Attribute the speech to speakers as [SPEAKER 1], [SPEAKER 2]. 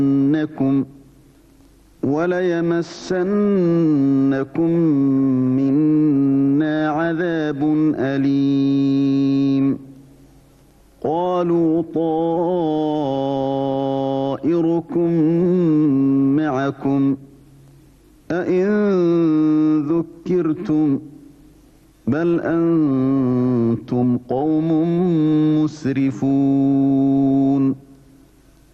[SPEAKER 1] وَلَيَمَسَّنَّكُم مِّنَّا عَذَابٌ أَلِيمٌ قَالُوا طَائِرُكُم مَّعَكُمْ أَإِن ذُكِّرْتُم بَلْ أَنتُمْ قَوْمٌ مُّسْرِفُونَ